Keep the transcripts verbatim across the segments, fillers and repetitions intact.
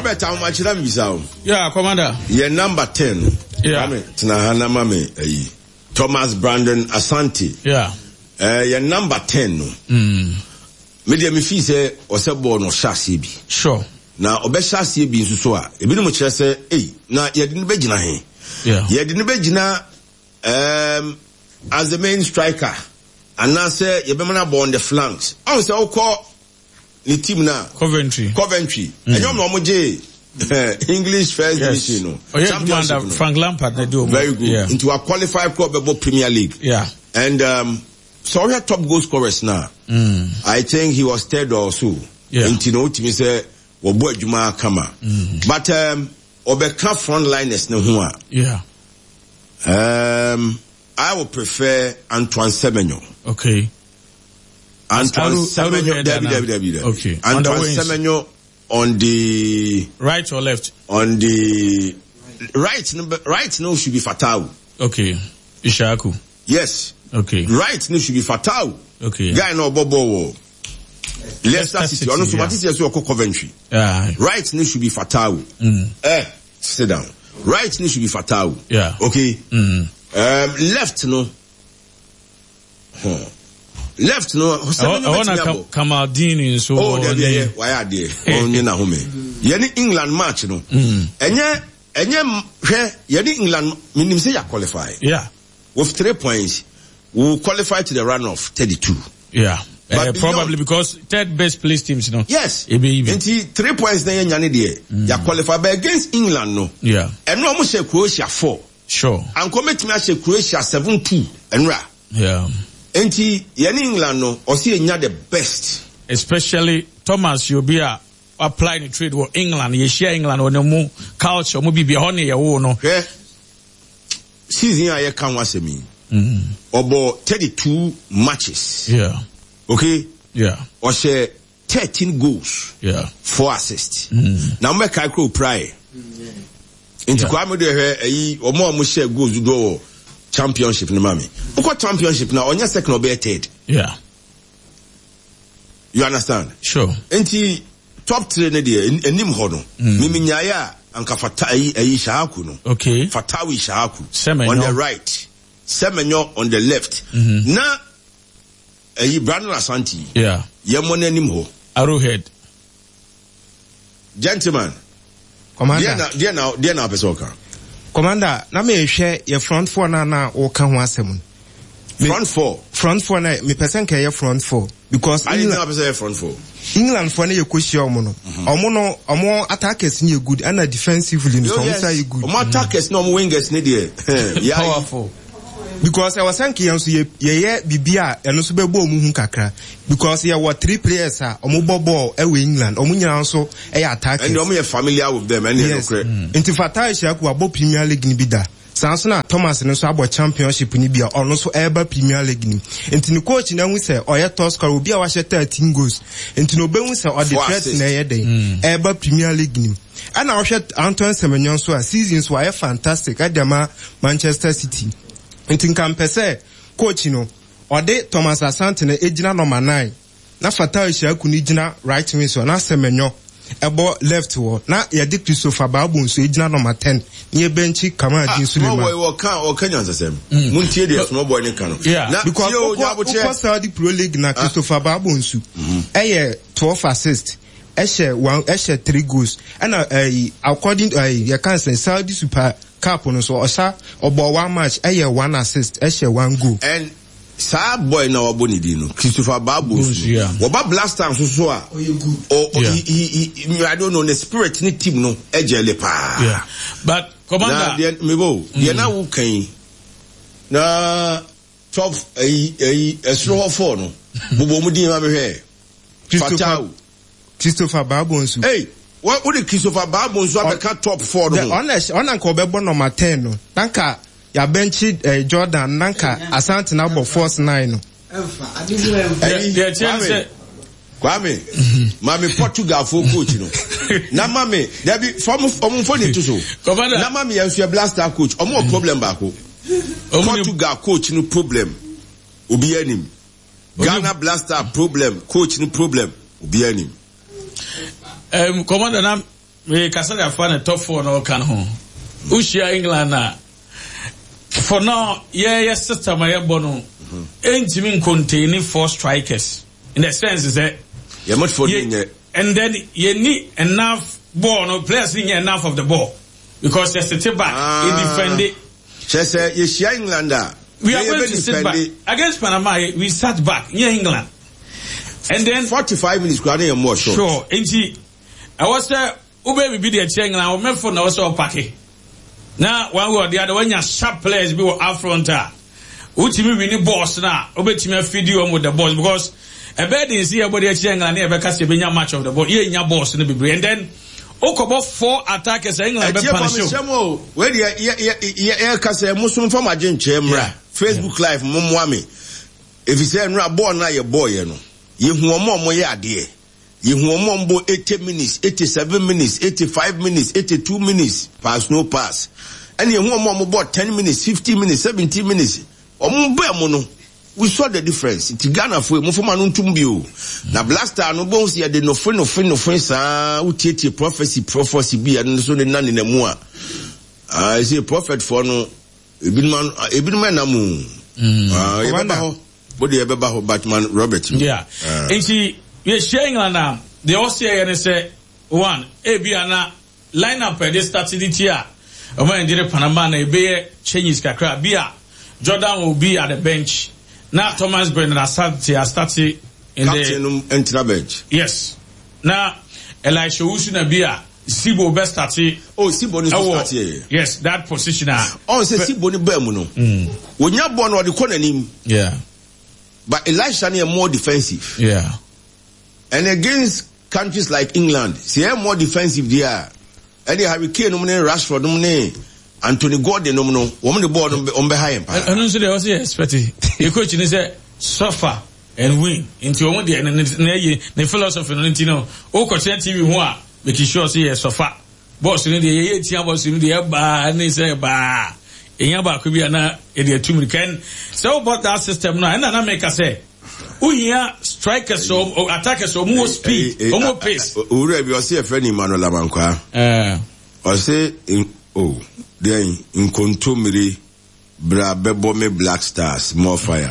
Robert, how much did you say? Yeah, Commander. Your number ten. Yeah. Tinahana Mame, Thomas Brandon Asante. Yeah. Uh, your number ten. Mm. Media me fi say Osebo no shasi bi. Sure. Na obe shasi bi nso so a. Ebi no mo kire say, "Eh, na ye de ne be gina he." Yeah. Ye de ne be gina um as the main striker. And now say ye be mana on the flanks. I say o call the team now. Coventry. Coventry. And you know mo je English first yes. division no. Oh, yeah, Championship. No. Frank Lampard they do. Very good. Yeah. Into a qualified club about Premier League. Yeah. And um so we have top goal scorers now. Mm. I think he was third or so. Yeah. Into no team say Wobo Juma Kama. But um Obeka frontliners no ho. Yeah. Um I would prefer Antoine Semenyo. Okay. Antoine Semenyo. Debbie, Debbie, Debbie, Debbie. Okay. Antoine Semenyo on the right or left? On the right. Right now should be Fatau. Okay. Ishaku. Yes. Okay. Right now should be Fatau. Okay. Guy no Bobo. Leicester City. On the Matisse is also Coventry. Yeah. Right now should be Fatau. Mm. Eh. Sit down. Right now should be Fatau. Yeah. Okay. Mm. Um, left no. Huh. Left no. I want to Kamaldini so. Oh, there, there, why are they? Oh, you know me. Yeni England match no. Enye, enye, he, yeni England minim say ya qualify. Yeah. With three points, we will qualify to the run of thirty-two. Yeah. Uh, probably because third best placed teams, you know. Yes. It be even. Three points there, nyani there. Ya qualify, but against England no. Yeah. And no more say Croatia four. Sure. And commit me as Croatia seven two. And ra. Yeah. Enti yeni England no osi enya the best, especially Thomas you be a apply the trade with England ye share England on no culture mo bibia ho ne ye wo no eh season aye kan wasemi mhm obo thirty-two matches. Yeah. Okay. Yeah. O share thirteen goals. Yeah. Four assists. Mhm na me kai crow pry enti kwa me de he ayi omo omo share goals do championship no mami. Uko championship now on your second or be third. Yeah. You understand? Sure. Enti top three ne de enim ho no. Mimi nyaaya anka fata ayi ayi Shahaku no. Okay. Fatawi Shahaku. Semenyo. On the right. Semenyo on the left. Mm-hmm. Na ayi Brandon Asante. Yeah. Yemo nenim ho. Arrowhead. Gentlemen. Commander. Dear now, dear now, dear now pesoka. Commander, na me share your front four na na o kan ho asem. Front four. Front four na me person ka your front four because I didn't know person front four. England for na ye kwesi omo no. Omo no omo attackers ni good and defensively no some say good. Omo attackers no omo wingers ni there. Powerful. Because I was thinking yenso ye ye bibia eno so bebo omu hu kakra because there were three players ah omo ball e we England omo nyina nso e attackers and omo ye familiar with them and yes. no mm. Inti Fatai Shaku abo Premier League ni bida Sansona Thomas no so abo championship ni bia ono so eba Premier League ni inti ni coach na hu se oye top scorer obi a wa hye thirteen goals inti no be hu se o the threat na ye den eba Premier League ni ana o hye Antoine Semenyo so a seasons were fantastic adama Manchester City. Inti nkampese coach no ode Thomas Asante na ejina number nine na Fatai Shaku ni jina right wing so na Semenyo ebo left wall na yedi Christopher Babu so ejina number ten ye benchi Kamaldeen Suleiman. No boy wo kan o kan yansasem muntie dey no boy ne kan no na because o Saudi Pro League na Christopher Babu so eh twelve assists eh share one eh share three goals and uh, according to uh, you can say Saudi Super Cup no so osa obo one match eh one assist eh share one goal and sa boy na wabo ni di no Christopher Babu yeah. Woba Blaster so so a oh you good oh yeah. he, he, he I don't know the spirit ni team no ejele pa yeah but commander na de me go de na wo kan na top eh eh esro four no bobo mu di ma me hwe Christopher Christopher Babu nso hey what would the Christopher Babu nso abeka top four no honest on ko be bo number ten no nanka ya benchi uh, Jordan nanka Asante na bo force nine no yeah yeah Kwame mami Portugal for coach no na mami there be from from funny to so na mami yanso Blaster coach omo problem ba ko Portugal coach no problem obi anim Ghana Blaster problem coach no problem obi anim um commander na me kasada fa na top four no kan ho. Ushia England na. For now, yeah, yes, system I have bono. Entimi containing four strikers. In the sense is that you're much for ye, and then you need enough ball, no players need enough of the ball because there's a tip back ah. in defend it. She said, "Yes, England. We are going to sit back against Panama. We sat back near England, and then forty-five minutes. Granted, more short. Sure, and see, I was there. Ube be the England. I remember for now so packy. Now one word the other one, your sharp players be out front. Ultimately, we need boss now. Ube team feed you with the boss because a bed is here, but the England never cast a match of the ball. Yeah, your boss in the be and then. Okobo four attackers England be punish. Where ya ya ya ya kase musum from agent mra Facebook live momwame. If you say nra ball na ye boy ye no. Ye hu omo omo ye ade. Ye hu omo mbo eighty minutes, eighty-seven minutes, eighty-five minutes, eighty-two minutes pass no pass. And ye hu omo omo ball ten minutes, fifteen minutes, seventeen minutes. Omo be mo no. We saw the difference. It's Ghana for Mufuma Ntumbio. Na Blaster no bones here de no friend no friend no friend sa utieti prophecy prophecy be and so the nan in the moa. I say prophet for no ebin man ebin man namu. Ah yeba body yeba ho Batman Robert. Yeah. And see we sharing na the Austria and say one e bia na lineup e dey start this year. O man dey Panama na e be changes kakra bia Jordan will be at the bench. Now Thomas Brennan has started in Captain the enter bench. Yes. Now Elisha Usunabia Sibo best started. Oh, Sibo is started. Yes, that position. Oh, say Sibo ni be mu no. When you born or the corner him. Yeah. But Elisha is more defensive. Yeah. And against countries like England, they are more defensive there. Any Hurricane no Rashford no Anthony Gordon no no woman the ball on behind. I don't say they also expect it. The coach is say suffer and win into one day and the philosophy no ntino o coach T V ho a make sure say suffer. Boss no dey eight year boss no dey ba na say ba. Enya ba ko bia na e dey two minutes can so about that system now and na make say Uya strikers so attackers so more speed or more pace. Ure bi o say friend Emmanuel Abankwa. Eh. O say oh then in Kontomiri bra bebo me Black Stars more fire.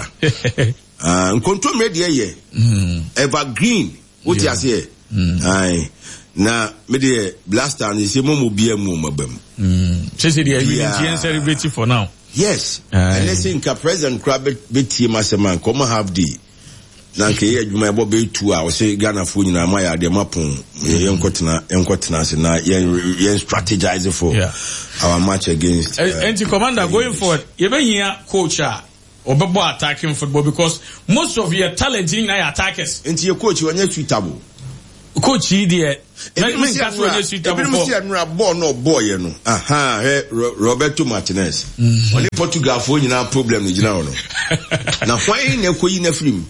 Ah in Kontomiri dey here. Evergreen what you say? Aye. Na me dey Black Stars ni say mo mo bia mu mabam. Mm. Say say dey even celebrate for now. Yes. And let's think President Krabbe betie maseman come have the na nke ye adwuma ebo be two a o say Ghana fo nyina ma ya de mapon yen kotena yen kotena se na yen yen strategize for yeah. our match against uh, and the commander going forward you be here coach a obebo attacking football because most of your talent in your attackers enti your coach wonye suitable coach there make me cast wonye suitable for e be ball no boy no aha he Roberto Martinez only Portugal fo nyina problem ni gina no na why na koyi na film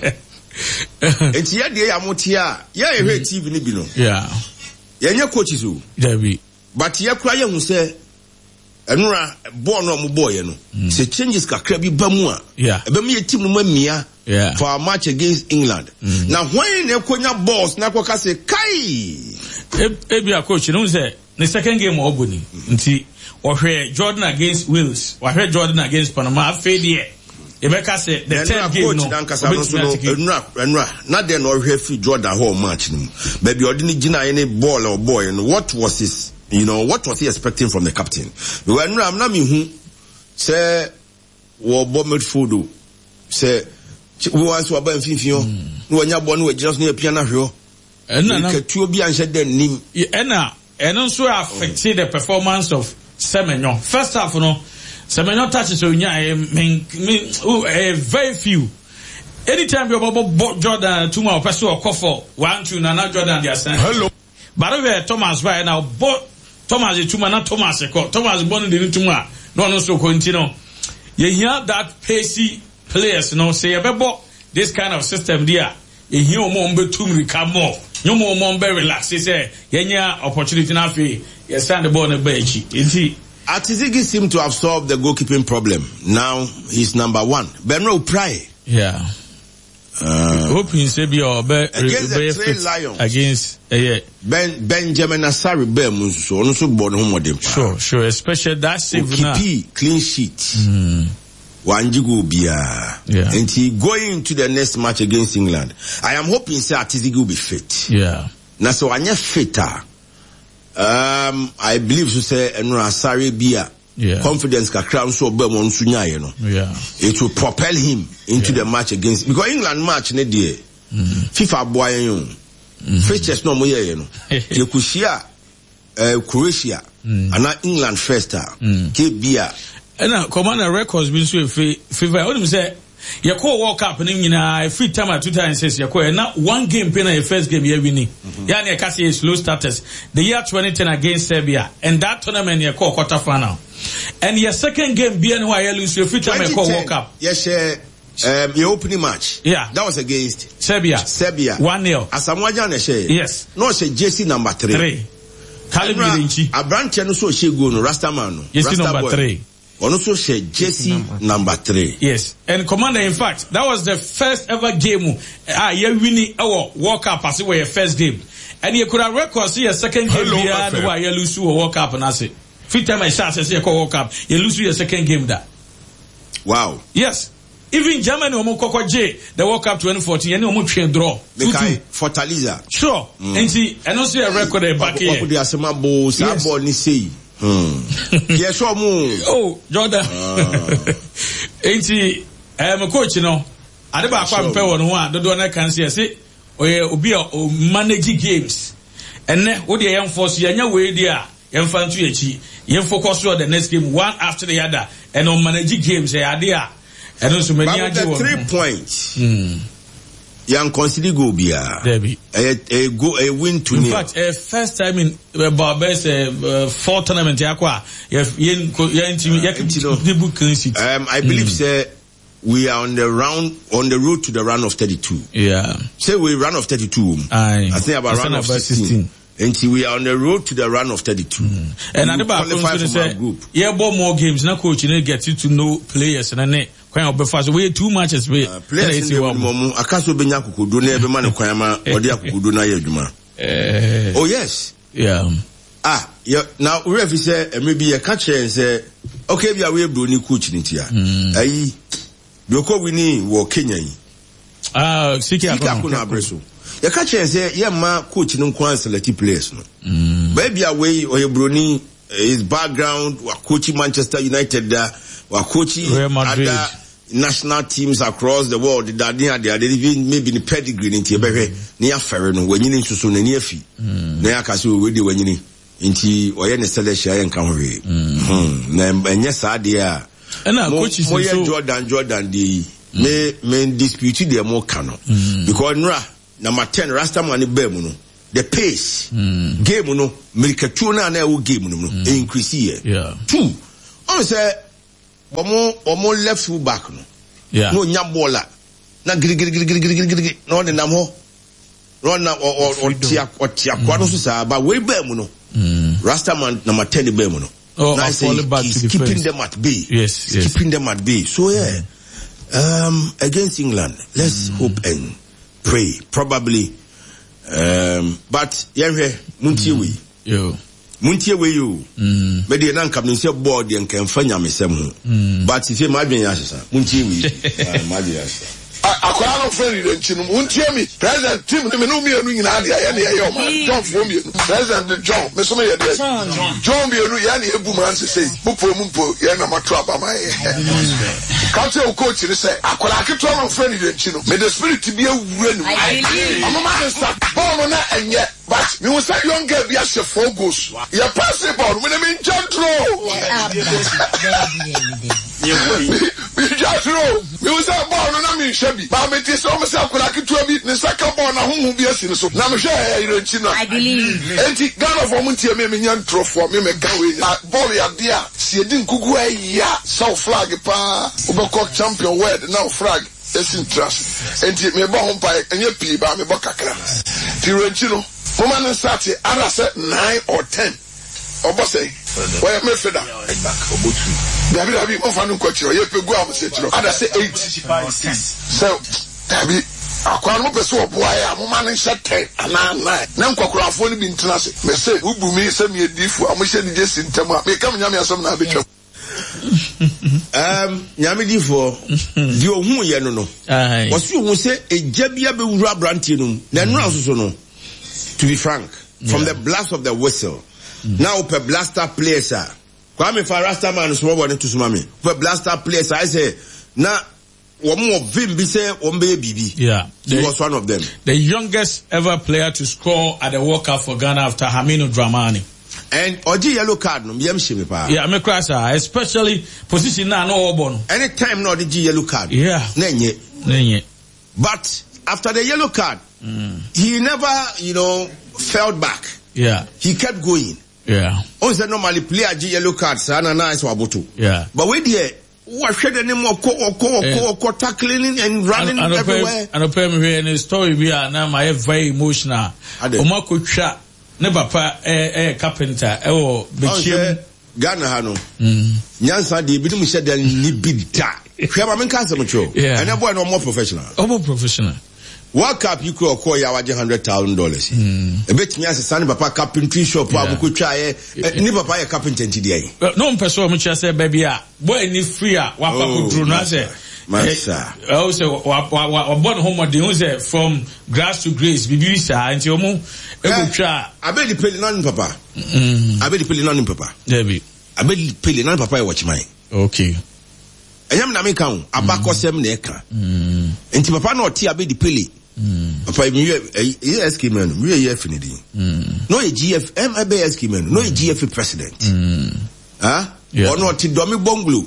enti ya de ya motia ya ehwe T V ni bi no yeah yenye coaches o there be but ya kura ye hu se enura ball no mo boy no se changes kakra bi ba mu a ebe me team no mamia yeah. for our match against England. Mm. Now when they konya balls na kwa say kai e bi a coach no say the second game obuni nti ohwe Jordan against Wales ohwe Jordan against Panama afed here e be ka say the third game no enra enra na dey no ohwe fi Jordan whole match no baby odini gina any ball or boy and what was his you know what was he expecting from the captain we enra am na me hu say wo bomb midfield say we want to above fifteen. No, when you're born with just near piano here, and two be answered then nim. Ena, and also affected the performance of Semenyo. First half, no, Semenyo touches on ya, mean, very few. Anytime you're about Jordan, two more person or Kofo, one, two, and Jordan, they are saying hello. But over Thomas right now, but Thomas is two man, not Thomas, Thomas born in the two man, no, no, so continue. You hear that pacey players, you know, say about this kind of system there. You more to recover more. You more more relax. They say, "Yenya opportunity na fe. You stand the ball on the bench." Indeed, Atizigi seemed to have solved the goalkeeping problem. Now he's number one. Benro Pry. Yeah. Uh, hoping say be or be against the Trail Lions. Against uh, yeah. Ben Benjamin Asari Bemun so also born home with them. Sure, sure. Especially that save now. Clean sheet. Mm. Wanjigo Bia. Yeah. And he going to the next match against England. I am hoping say Atizi will be fit. Yeah. Now so anya fitter. Um I believe so say Enu Asari Bia. Yeah. Confidence kakra so Bemun sunya you know. Yeah. It will propel him into yeah. the match against because England match ne dey. Mm. FIFA boy you. Mm-hmm. Fixtures no mo ye you know. Yekushia uh, Croatia mm. and now England first star. Mm. Bia. And now commander records been so favor. What do you say? You call World Cup and you know free time at two times says you call now one game pen your first game you winning. Yeah, you can see slow starters. The year twenty ten against Serbia and that tournament you call quarter final. And your second game B N Y you lose your free time you call World Cup. Yes, uh, um, your opening match. Yeah, that was against Serbia. Serbia one nil. Asamoah Gyan share. Yes. No, she J C number three. Three. Kalim Birinchi. Abranche no so she go no Rastaman no. Yes, number three. Also say Jesse number three. Yes. And commander, in fact, that was the first ever game ah you winning our World Cup as it were your first game. And you could have record see a second game there where you lose to a World Cup and I say. Free time I start say a World Cup, you lose to your second game there. Wow. Yes. Even Germany omo Koko J the World Cup twenty fourteen any omo train draw. Mekai Fortaleza. Sure. Mm. And see and also a record mm. back here. What the asema bo sa ball ni say. Hmm. Yes, or more. Oh, Jordan. Ain't he? I'm a coach, you know. I never quite pay on one. The donor can see. I say, oh, yeah, be a manage games. And then, what the young force, you're way there. Young fan to you. You focus on the next game, one after the other. And on manage games, they are there. And also, many other three points. Hmm. Young consider go be a Debbie. A, a go a win to in fact a first time in Barbers uh, four tournament yakwa yen yen team um I believe mm. say we are on the round on the road to the round of thirty-two. Yeah. Say we run of thirty-two. Aye. I think about round of sixteen. Until we are on the road to the run of thirty-two. Mm. And I qualify from our group. Yeah, but more games. Now coach, you know, get you to know players and then quite be fast. We two matches. We uh, players in the moment. Akaso benya kukudu na ebe mane kwama odi akukudu na yeduma. Oh yes. Yeah. Ah, yeah. Now we have say maybe a catcher and say, okay, we are we bro ni coach ni tia. Ayi, Bioko wini wo Kenya yi. Ah, siki akuna abreso. You catch say, yeah, ma coach no kwan select players no. Mm. Baby away or your brony his background, wa coaching Manchester United there, wa coaching other national teams across the world. That they are even maybe the pedigree in Tibet near Ferreno when you need to soon near fee. Near Casu with the when you need into or any celestial and come away. And yes, I dear. And now coach is more Jordan Jordan the may may dispute their more canon because Nra. Number ten, Rastaman Bemuno. The pace, mm. game no, Mercatuna na wo game no, mm. increase here. Yeah. Two, I say, omo omo left full back no. Yeah. No nyabola. Na giri giri giri giri giri giri. No de namo. No na or or or tia or tia kwano so sa. But we Bemuno. Rastaman number ten Bemuno. Oh, now I say he's keeping first. them at bay. Yes, he's yes. keeping them at bay. So yeah, mm. um, against England, let's mm. hope and pray. Probably. Um, but yeah, muntie we. Yo. Muntie we you. Mm. But the nan come in say board and can find your mesem. But if you imagine yasha, muntie we. Imagine yasha. Akwara no friend you don't muntie me. President team me no me anu nyina dia ya na ya o John for me. President John, me so me ya dia. John be anu ya na ebu man se say. Bupo mu mpo ya na matro aba ma ye. Coach o coach ni say akwara keto no friend you don't me the spirit be awura nu. I believe. I'm a start ball na enye but me was say young girl be as four goals. Ya pass the ball me me John throw. Me just throw. Me was say ball na me shebi. Ba me ti so me say akwara keto bi ne second ball na huhu bi asi so. Na me hwe you don't I believe. Enti Ghana for muntie me me nyan throw for me me ka we. Ball ya dia. Si edi nkugu ya so flag pa. Ubeko champion world now flag. It's interesting. And me bo humpa enye pi ba me bo kakra. Ti renchi no. Woman start ara say nine or ten. Obo say, why me feda? Dabi dabi mo fa no kwachiro. Ye pegu am say chiro. Ada say eight. So, dabi akwa no pese oboa ya mo man ten ana nine na nkwakurafo no bi ntena se me say ubu mi se me edifu amhye ni je sintem a me kam nyame asom na abetwa um nyame difo di ohun ye no no wosu ohun se eja bia be wuru abrantie no na no asoso no to be frank from yeah. the blast of the whistle mm. now per blaster players are Kwame Farasta man so what to suma me per blaster players I say na womo vim bi say ombe bibi yeah he was one of them, the youngest ever player to score at the World Cup for Ghana after Haminu Dramani. And Oji yellow card no yam shime pa. Yeah, me cry sir, especially position na no obo no. Anytime no the yellow card. Yeah. Nenye. Nenye. But after the yellow card, mm. he never, you know, fell back. Yeah. He kept going. Yeah. On say normally play a yellow card sana na is waboto. Yeah. But we there what should the name of ko ko ko ko tackling and running and, and everywhere. And open me here in the story we are now my very emotional. Oma ko twa ne papa eh eh carpenter e wo bechem Ghana ha no nyansa de bi dum shede ni bida hwe ma men ka asem cho and e boy no more professional more professional World Cup you could call ya one hundred thousand dollars e betimi asesa papa carpentry shop abuko twa ye ni papa ye carpenter ntidi no mpeso mo chia say baby a boy ni free a wa papa dru no say Masa. I say wa wa born home dey say from grass to grace bibi sa nti omo e go twa abedi peli non papa mm abedi peli non papa debi abedi peli non papa e watch mine okay enyam na me kan abakosem na e kan mm nti papa na oti abedi peli mm papa mi e S K man mi e F nidi mm no e G F M A B S K man no e G F president mm ah ono oti domi bonglu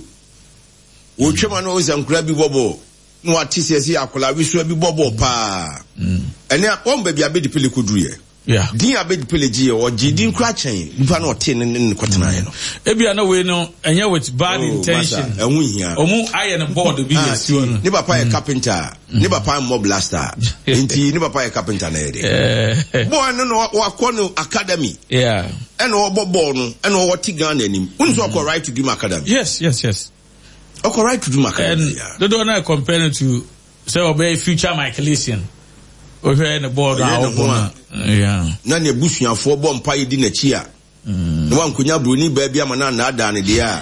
wo twema no ze nkura bi bobo no ati sese akola wiso bi bobo pa mm ene on ba bi abedi pele koduru ye yeah din abedi pele ji ye o ji din kura chen nipa na ote ne kotena ye no e bia na we no enye with bad oh, intention ehun hia omu aye ne board bi ye si ono ni papa ye carpenter ni papa mob blaster nti ni papa ye carpenter na ye de boy no no wa no academy yeah ene o bobo no ene o ti Ghana anim unso ko right to dream academy yes yes yes okay right to do my and they don't not compare to say obey future Michaelisian or here in the board now yeah na ne busuafo bo mpa yedi na chi a no wan kunya broni ba bia ma na na ada ne dia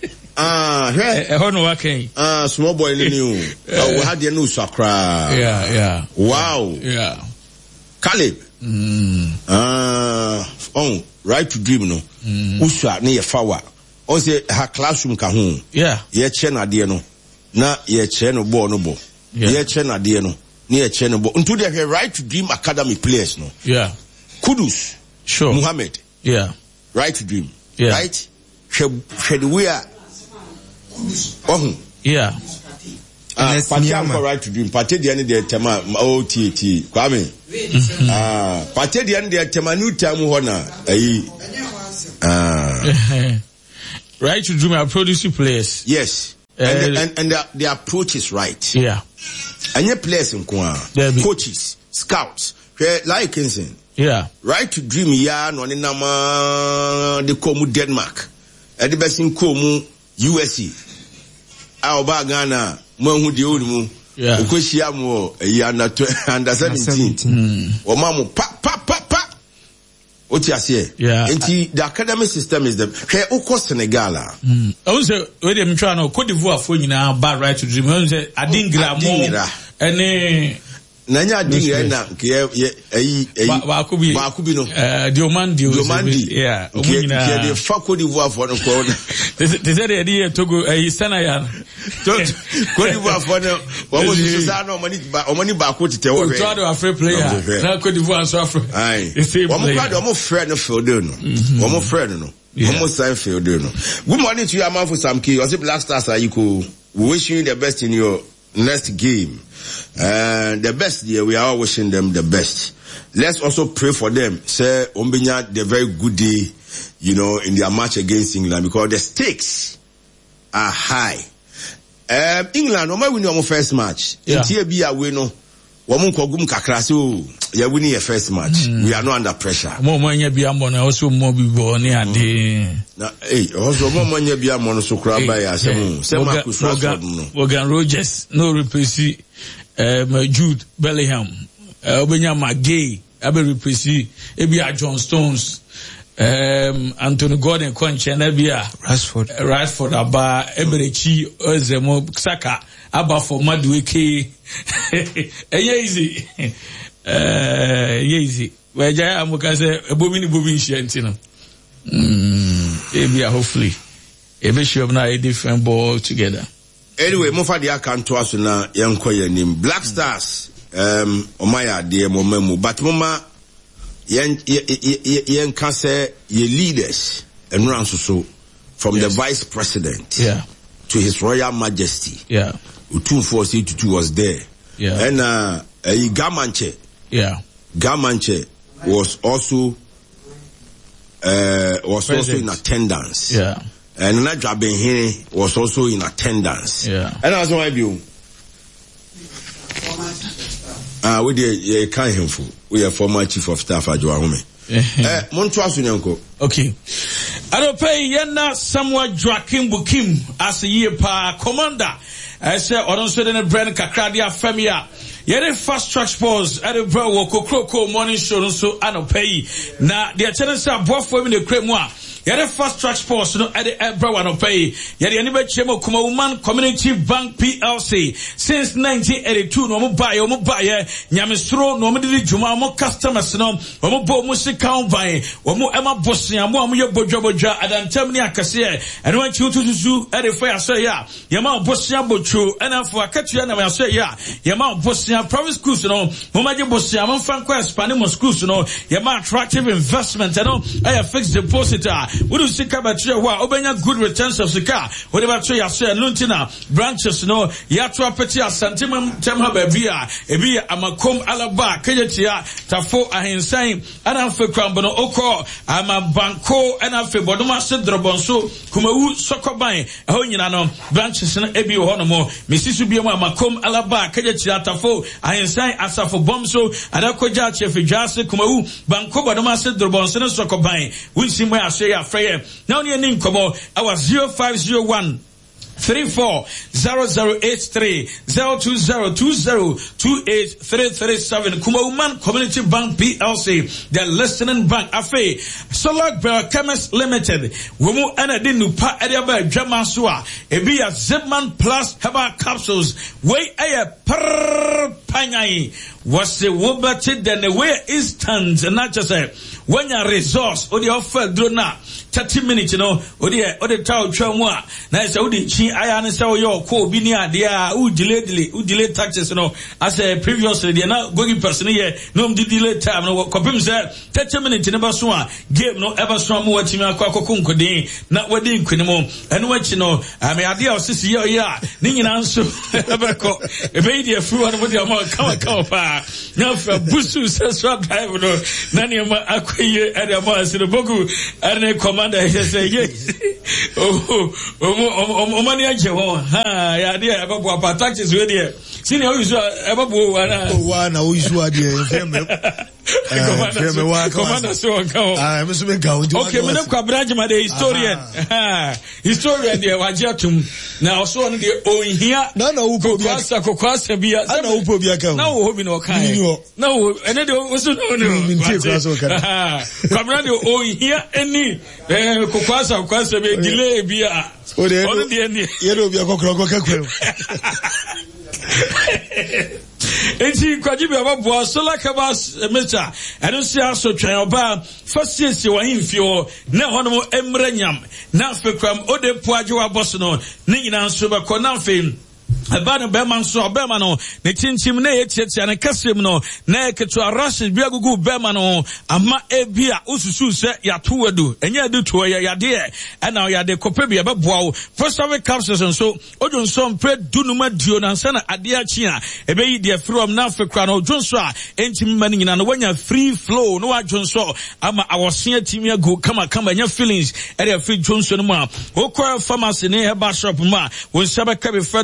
ah he e ho no wa kan ah small boy ni o we had the no sakra yeah yeah wow yeah Caleb mm ah oh right to dream no usua ne ye fawa on say her classroom ka ho yeah ye che na de no na ye che no bo no bo ye che na de no na ye che no bo into the right to dream academy players no yeah Kudus sure Muhammad yeah right to dream yeah. right she she the way oh yeah ah Patiam right to dream Pate de ne de tema O T T Kwame ah Pate de ne de tema new time ho na ayi ah right to dream are producing players. Yes. Uh, and the, and, and the, the approach is right. Yeah. And your players in Kwa, coaches, scouts, like Kinson. Yeah. Right to dream ya no ni nama de komu Denmark. And the best in komu U S A. Our Ghana, mo hu de olumu. Yeah. Ukoshia mo under seventeen. O mamu pa pa pa pa. What you say? Yeah. And the, the academic system is the hey oko Senegal. Mm. I was say we dem try no Cote d'Ivoire for nyina bad right to dream. I say Adingra mo any nanya Adingra na ke ye ayi ayi ba ko bi ba ko bi no eh Diomandi Diomandi yeah o nyina ke the fa Cote d'Ivoire for no ko they say they dey Togo ayi Senegal Cote d'Ivoire for no what was the say no money ba o money ba ko tete wo we try to afraid player na Cote d'Ivoire so afraid aye o mo crowd o mo friend no field no o mo friend no o mo sign field no good morning to you Amanfo Samke o say Black Stars ayiko we wish you the best in your next game. And uh, the best year, we are all wishing them the best. Let's also pray for them. Say, Ombinya, the very good day, you know, in their match against England, because the stakes are high. Um, England, no matter win your first match, in T A B, we know, woman kogum kakraso, you're winning your first match. Mm. We are not under pressure. More money be amon, also more be born here. Now, hey, also more money be amon, so crab by us. Morgan Rogers, no replace um, Jude Bellingham, Obenya Magay, Abe Represi, Ebia John Stones, um, Anthony Gordon Concha, Nebia Rashford, uh, Rashford, Aba, Eberechi, Ozemo, Saka, Aba for Madueke, easy, uh, easy. Where Jaya Amukase, a booming booming shantino. Ebia, hopefully, Ebe should have a different ball together. Anyway, Mofa dia kanto aso na yanko yanim Black Stars um omaya de momemu but mama yen yen can say ye leaders and run so from yes. the vice president yeah to his royal majesty yeah two four two two was there yeah and uh Gamanche yeah Gamanche was also uh was president. also in attendance yeah. And Najwa Benhene was also in attendance. Yeah. And that's why you. Ah, we the kind him for. We are former chief of staff at Joahome. Eh, Montwa Sunyanko. Okay. I don't pay Yena somewhat Joaquin Bukim as a year pa commander. I say, I don't say in brand Kakradia Femia. Yere fast track sports at the bro Kokoko morning show so I don't pay. Na the attendance of both women the cremoire. Yere fast track sports no at the Ebra one pay. Yere anybody chemo kuma woman community bank P L C since nineteen eighty-two no mo buy no mo buy nyamestro no mo di juma mo customers no mo bo mo sika buy mo ema bosia mo mo ye bodwa bodwa adantem ni akase e eno anchi tututu at the fire say ya yema bosia bochu ena fo akatua na say ya yema bosia private schools no mo ma je bosia mo fan kwa Spanish mo schools no yema attractive investment no e fixed deposit. What do Sika Batria? Wa Obenya good returns of Sika. Whatever Trey say Luntina branches no Yatra Petia Santimum Temha Babia Ebia Amakom Alaba Kayatia Tafo Ahinsain and Alfe Crambono Oko Ama Banco and Alfe Bodoma Sedrobonso Kumau Sokobai Honyanano branches and Ebi Honomo Mississippi Makom Alaba Kayatia Tafo Ahinsain Asafo Bomso Adakoja Chef Jase Kumau Banco Bodoma Sedrobonso Sokobai. We see where I say now near Ninkomo, our zero five zero one three four zero zero eight three zero two zero two zero two eight three three seven Kumauman Community Bank P L C, the listening bank Afe Solar Bell Chemist Limited. Wumu ana dinu pa ediaba Jamasua Ebia Zipman Plus Herbal Capsules way a per panyai was the wobati then the way instant and not just a when your resource or the offer drona thirty minutes you know or the or the town chomwa na say odi chi aya ne say yo ko bi ni ade a u delay delay u delay taxes you know as a previously they na going person here no di delay time no kopim say thirty minutes ne ba so a game no ever so mo watimi akwa kokonkodin na wadi nkwinimo eno wachi no ame ade a osisi yo ya ni nyina nso ebeko ebe di afu one mo di am kawa kawa pa na fa busu say so drive no na ne ma akwaye ade mo asiro bogu ane commander he say yes oh oh oh mani aje ho ha ya de ebabo apa taxes we there senior you so ebabo wana oh wana o isu ade feme feme wa commander so go ah me so me ga okay me kwa branch ma the historian historian there wajetum na also on the ohia na na upo bia kwasa kwasa bia na upo bia ka na wo bi no kai na wo ene de wo so no no min tie kwasa ka kwamra de ohia eni eh kwasa kwasa be delay bia o de ni ye do bia kokro kokra kwem Enti kwajibi ababo sola kabas mecha eno si aso twan oba fasisi wa himfio na hono emranyam na fekram ode poaje wa boss no ni nyina nso be ko na fem eba no be man so be man no ne tinchim na yetiatia ne kasem no na eketu arashi bia gugu be man no ama ebia ususu se yato wadu enya de to ya yade e na yade kope bia be boa wo first of capsules nso odun so mpre dunuma dio na nsa na ade achi a ebe yi de from na fekra no odun so a entim man nyina no wanya free flow no adun so ama awosia timia go kama kama nya feelings e de free johnson no ma okwa pharmacy ne heba shop ma won sabe ka be Doctor Solomon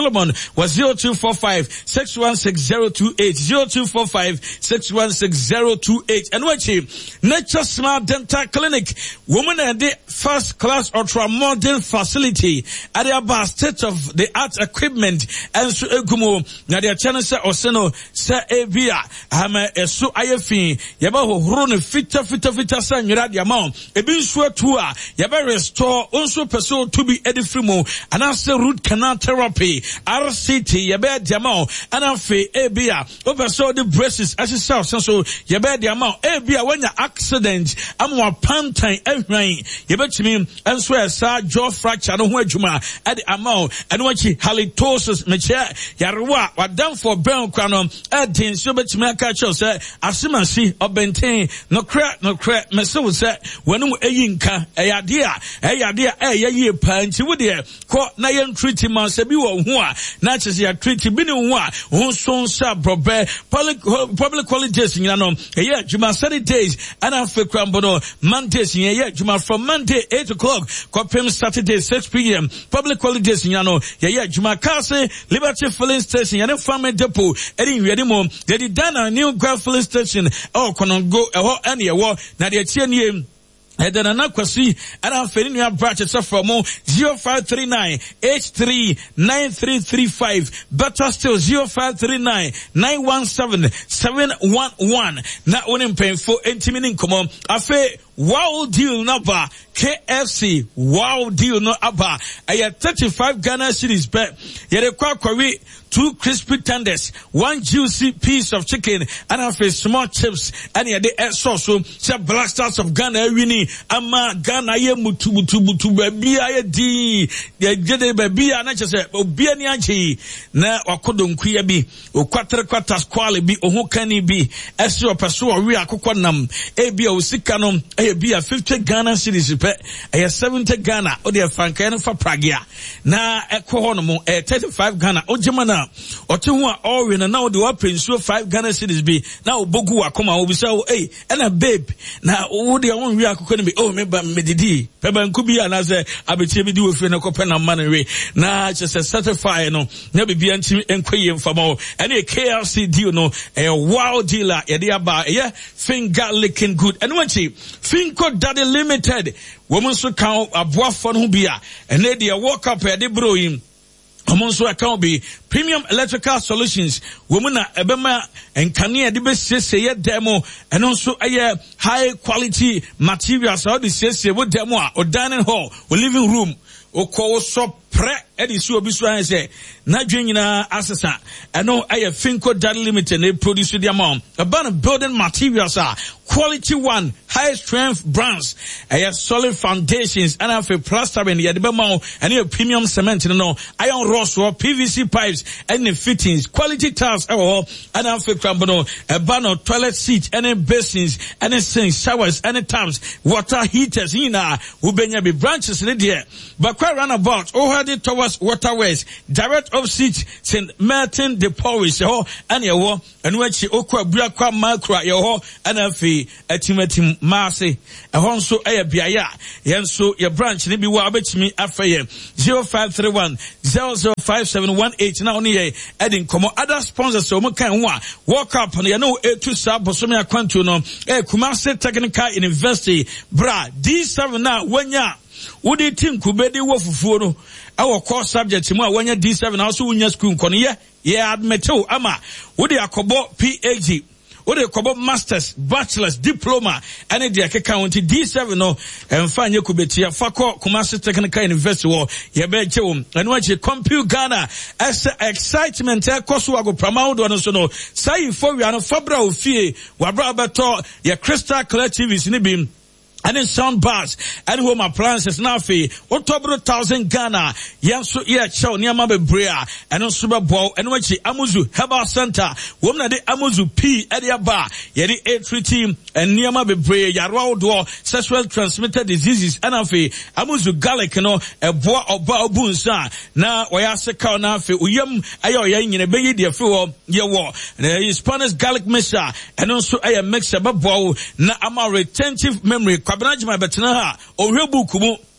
Solomon was zero two four five six one six zero two eight zero two four five six one six zero two eight. And watch Nature Smart Dental Clinic, woman and the first class ultra modern facility at the bar state of the art equipment and so egumo na the channel say oseno say ebia ama eso ayefin yaba hohoro ne fita fita fita sa nwira de amount ebi nso atu a yaba restore onso person to be edifrimo and as root canal therapy R C T yaba de amount and afi ebia over so the braces as itself so yaba de amount ebia when your accident amwa pantan ehwan yaba timi enso esa jaw fracture no ho adwuma at the amount and what halitosis meche yarewa wadam for ben kwano edin so betimi aka cho say asimasi obenten no kra no kra meso say wanu eyinka eyade a eyade a eyeyi pa nti wo de ko na yen treat man se bi wo ho a na chese ya treat bi ne ho a ho so sa brobe public public holidays nyina no eye juma Saturdays and afa kwambo no Mondays eye juma from Monday eight o'clock kopem Saturday six p.m. public holidays nyina no eye juma kase Liberty filling station yana farm depot eri wiade mo de dana new Grand filling station oh konongo eho ene ewo na de tie nie Edana na kwasi ana afeni nua branch so from zero five three nine eight three nine three three five, better still zero five three nine nine one seven seven one one. Na onim painful intimini nkomo afe wow deal number K F C wow deal no aba aya thirty-five Ghana cedis bet yere kwa kwari two crispy tenders, one juicy piece of chicken, and a few small chips, and the air sauce. So, Black Stars of Ghana, Winnie, Ama Ghana, ye mutu mutu mutu baby, I di, the jede baby, and I just say, Obianiachi, na wakodon kuyabi, o quattro quattras quali be, o hokani be, as your pursuer, we are coconum, a be o sicanum, a be a fifty Ghana cities, a seventy Ghana, or the Francan for Pragia, na a cohonomo, a thirty-five Ghana, o Gemana. Otuwa all na now the open so five Ghana cities be now bogu akoma obi say hey and a babe na wo de won wi akoko be oh me ba medidi peba nkubi ana say abetie bi di wo fie na kope na man we na just certify no na bibia ntimi enkoye mfama and a K L C deal no a wow dealer e dey aba yeah finger licking good and when she Finco Daddy Limited woman so kan aboafo no bia and they dey walk up e dey bro him Amonso account be Premium Electrical Solutions. Woman ebema enkane de be sese ye demo and also a high quality materials how the sese wo demo o dining hall o living room o ko so pre edi su obi so an say na dwenyina asesa eno aye Finco Daddy Limited they produce the amount about building materials are quality one high strength brands aye solid foundations and have a plastering ye de be ma and a premium cement no iron rods or P V C pipes and the fittings quality tiles or and have a crambono a banner toilet seat and basins and sinks showers and taps water heaters in a ubenya be branches in there but quite roundabout oh headed towards waterways direct opposite Saint Martin de Paris ho and ye wo and when she okwa bua kwa makra ye ho and afi atimatim maase ehon so aye biaya yen so ye branch ne bi wa abetimi afaye zero five three one zero zero five seven one eight na oni ye edin komo other sponsors so mo kan ho a walk up no ye no etu sa bosomi akwantu no e Kumasi Technical University bra D seven na wanya wodi tin kubedi wo fufuo no our core subject mu a wanya D seven also wunya school nkono ye ye admito ama wodi akobo P H D wodi akobo masters bachelors diploma and the account D seven no emfa nye kubetia fako Kumasi Technical University wo ye be chewo eno achi compute Ghana as excitement e koso ago promote no so no sai for we no fabra ofie wabra beto ye crystal clear T Vs ni bim and in sound bars and home appliances now fee October thousand Ghana yanso yeah chow niama bebrea and on super ball and when she Amuzu Herbal Center woman de Amuzu P area bar yedi a three team and niama bebrea yarwa do sexual transmitted diseases and afi Amuzu garlic no e boa oba obunsa na wayase ka na afi uyam ayo ya nyine beyi de afi wo ye wo na Spanish garlic mixture and also a mixture bebo na ama retentive memory kwabenajima betena ha ohwe buku mu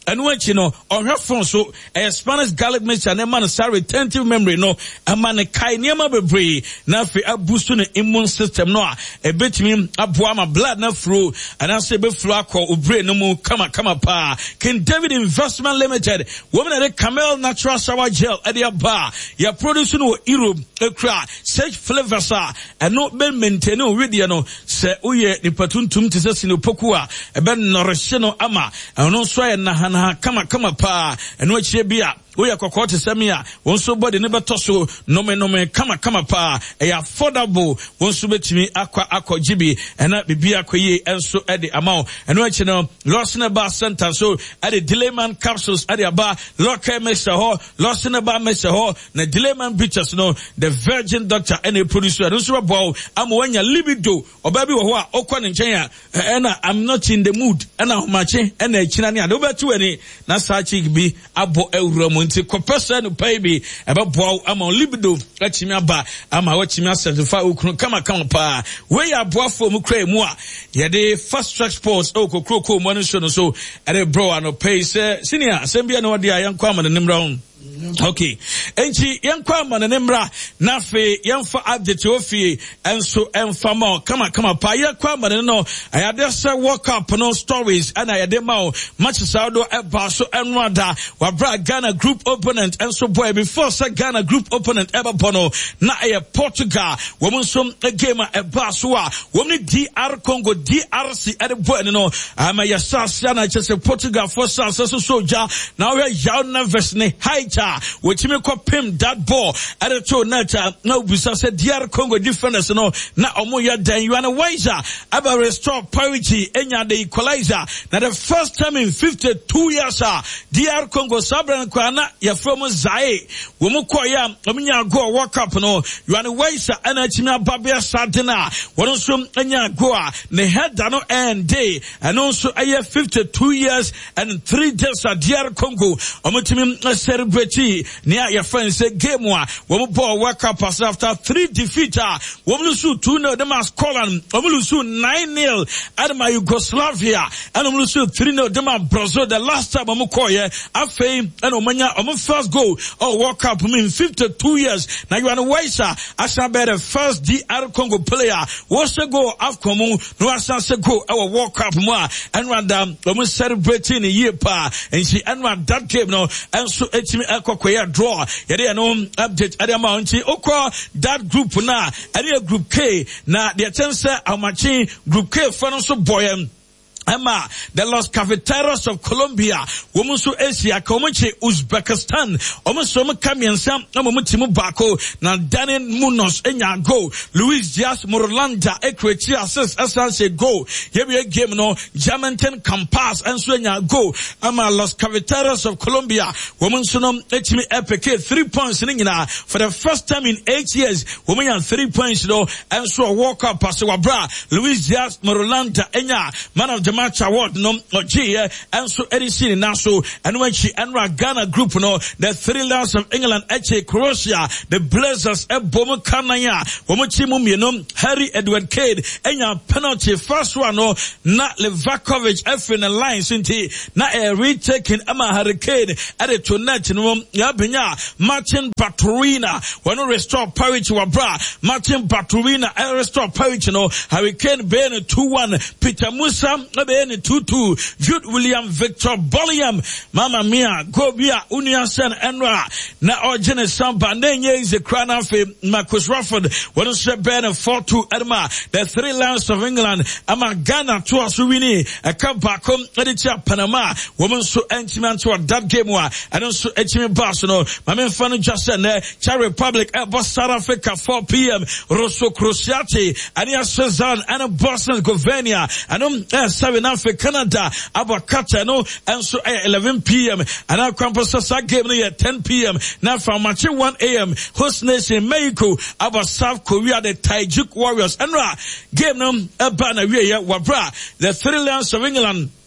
and when you know on her phone so a Spanish garlic mixture and a man sorry retentive memory no a man a kai niema bebre na fe a boost no immune system no a bit me aboa ma blood na flow and I say be flow akọ obre no mu kama kama pa King David Investment Limited woman at the Camel Natural Shower Gel at the bar ya produce no Europe a cra such flavors are and no ben maintain no radio no se uye ni patuntum te se sino pokua e ben nourish no ama and no so na hana kama kama pa and what she be we are kokoti semia wonso body ne beto so no me no me kama kama pa e affordable wonso betimi akwa akọ gibi ena bibia akoye enso e de amount eno echi no Losina Bar Center so e de Delayman capsules e de aba local mixture ho Losina Bar mixture ho na Delayman bitters no the virgin doctor any producer eno so bo am wanya libido obabi wo ho a okọ ne nchen a ena I'm not in the mood ena homache ena echina ne ade obetu ani na sa chick bi abo ewura nti kopesa no baby eba boa ama libido achimi aba ama wachimi asenfa okunu kama kama pa we ya boa fo mu kra mu a ye de fast track sports okokro ko mo no so no so ere bro ano pay se senior sembia no de ayan kwa ma ne nimra okay enchi yankwa ma ne nimra na fe yamfa update ofie enso emfa ma kama kama pa yankwa ma ne no ayade se walk up no stories and ayade ma match saudo eba so enwada wa bra Ghana group opponent enso boy before say Ghana group opponent eba bono na e Portugal womun som game eba so a womun D R Congo D R C ede boy no ama ya sasa na chese Portugal for sasa so soja now we yaw na vesne haicha which me ko pim that ball at the to nature no bisa said D R Congo defenders no na omo ya dan you are wiser aba restore parity enya the equalizer na the first time in fifty-two years ah D R Congo sabran kwana ya from Zaire wo mu ko ya omunya go World Cup no you are wiser ana chimi ababia sadena won so enya go a ne head no end day and also aye fifty-two years and three days at D R Congo omutimi celebrate near your friends say game one when ball World Cup pass after three defeats when we lose two nil them as Scotland when we lose nine nil at my Yugoslavia and we lose three nil them as Brazil the last time I'm call yeah I fame and omanya I'm first goal oh World Cup mean fifty-two years now you are the wiser I shall be the first D R Congo player what's the goal after no I say go our World Cup more and random we celebrating a year pa and she and that game no and so it's me kwakwaya draw yede no update ade amount okwa that group na ade group K na the chance amachi group K for no so boy Emma, the Los Cafeteros of Colombia, Womusu Asia, Komuchi, Uzbekistan, Omusoma Kamiansam, Omutimu Bako, na Daniel Munoz, Enya go, Luis Diaz Morlanda, Equity Assess, Essence go, here game no, Jamanten Campas, and Swenya go, Emma, Los Cafeteros of Colombia, Womunsunum, H M Epic, three points in Ingina, for the first time in eight years, Woman and three points though, and so walk up, Pasawabra, Luis Diaz Morlanda, Enya, man of the match award no G and so Edison now so and when she and Ghana group no the three lions of England H Croatia the Blazers e bomo kananya womuchi mumie no Harry Edward Cade enya penalty first one no na Levakovic F in the line sinti na a retaking ama Hurricane at the tonight no ya benya Martin Baturina when restore parity wa bra Martin Baturina restore parity no Hurricane ben two one Peter Musa N two two Jude William Victor Bolliam Mama Mia Gobia Union Sen Enra na Origin Samba Nenye is the crown of Marcus Rufford when say Ben four two Edma the three lions of England ama Ghana to Suwini a come back home Edicha Panama woman so intimate to that game wa and also Echimi Barcelona my man fan just said Czech Republic at South Africa four p m Rosso Cruciati and yes Suzanne and Boston Govenia and um seven for Canada Abakata no and so eleven p m and our campus game at ten p m now from match one a m host nation Mexico about South Korea the Taijik Warriors and ra game no banner we wabra the three lions of England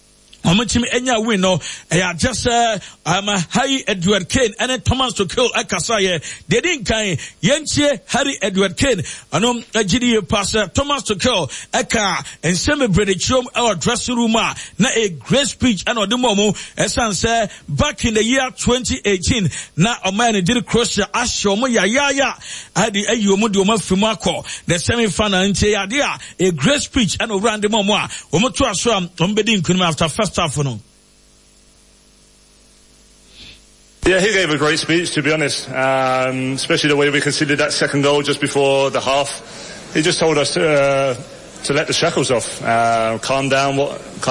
Omochimi enya win no I just uh um Harry Edward Kane and Thomas Tuchel akasaye they didn't kind yenchie Harry Edward Kane anom agidi pastor Thomas Tuchel eka and semi bredichom our dressing room na a great speech and odemomo esan say back in the year twenty eighteen na omani did Croatia ashomo ya ya ya adi ayomo de omo fimako the semi final nche ya dia a great speech and over and momo a omo to aso am ombedi nkunum after first half no. Yeah, he gave a great speech, to be honest, um, especially the way we conceded that second goal just before the half. He just told us to, uh, to let the shackles off, uh, calm down, what,